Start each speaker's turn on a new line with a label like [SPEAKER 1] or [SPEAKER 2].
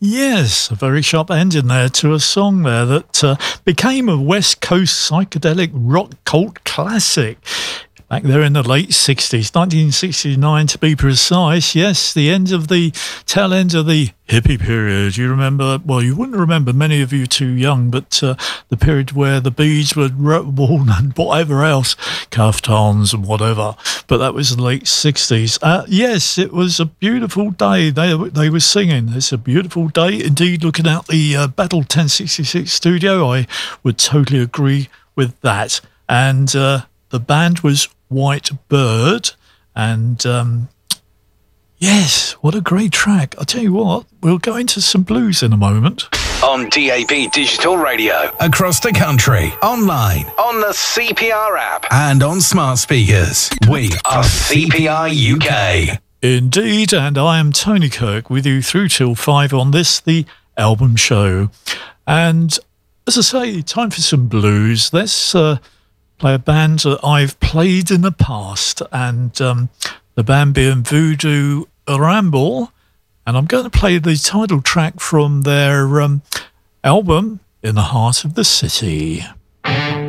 [SPEAKER 1] Yes, a very sharp ending there to a song there that became a West Coast psychedelic rock cult classic. Back there in the late 60s, 1969 to be precise. Yes, the tail end of the hippie period. You remember, well, you wouldn't remember, many of you too young, but the period where the bees were worn and whatever else, kaftans and whatever. But that was the late 60s. Yes, it was a beautiful day. They were singing. It's a beautiful day indeed. Looking out the Battle 1066 studio, I would totally agree with that. And the band was White Bird, and yes, what a great track. I'll tell you what, we'll go into some blues in a moment.
[SPEAKER 2] On DAB Digital Radio, across the country, online, on the CPR app, and on smart speakers. We are CPR UK.
[SPEAKER 1] Indeed, and I am Tony Kirk with you through till 5 on this, the album show. And as I say, time for some blues. Let's play a band that I've played in the past, and the band being Voodoo Ramble, and I'm going to play the title track from their album In the Heart of the City.